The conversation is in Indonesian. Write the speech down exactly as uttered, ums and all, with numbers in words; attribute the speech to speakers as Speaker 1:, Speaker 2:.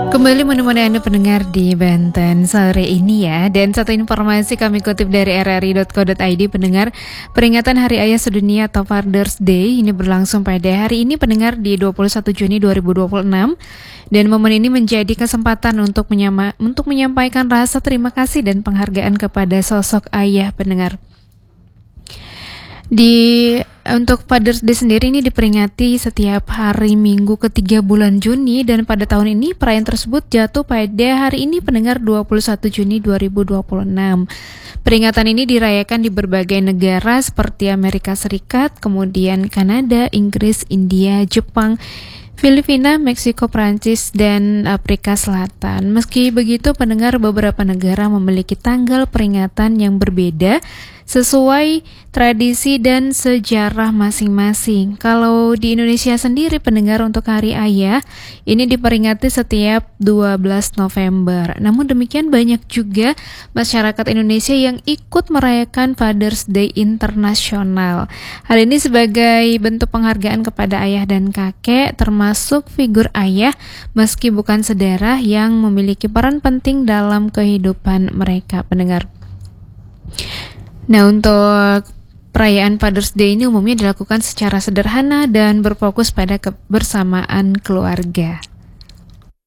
Speaker 1: Kembali menemani Anda pendengar di Banten sore ini ya. Dan satu informasi kami kutip dari r r i dot co dot i d, pendengar, peringatan Hari Ayah Sedunia atau Father's Day ini berlangsung pada hari ini pendengar di dua puluh satu Juni dua ribu dua puluh enam. Dan momen ini menjadi kesempatan untuk menyama, untuk menyampaikan rasa terima kasih dan penghargaan kepada sosok ayah, pendengar. Di untuk Father's Day sendiri ini diperingati setiap hari Minggu ketiga bulan Juni, dan pada tahun ini perayaan tersebut jatuh pada hari ini pendengar dua puluh satu Juni dua ribu dua puluh enam. Peringatan ini dirayakan di berbagai negara seperti Amerika Serikat, kemudian Kanada, Inggris, India, Jepang, Filipina, Meksiko, Prancis, dan Afrika Selatan. Meski begitu, pendengar, beberapa negara memiliki tanggal peringatan yang berbeda sesuai tradisi dan sejarah masing-masing. Kalau di Indonesia sendiri, pendengar, untuk Hari Ayah ini diperingati setiap dua belas November. Namun demikian banyak juga masyarakat Indonesia yang ikut merayakan Father's Day internasional. Hal ini sebagai bentuk penghargaan kepada ayah dan kakek, termasuk figur ayah meski bukan sedarah, yang memiliki peran penting dalam kehidupan mereka, pendengar. Nah, untuk perayaan Father's Day ini umumnya dilakukan secara sederhana dan berfokus pada kebersamaan keluarga.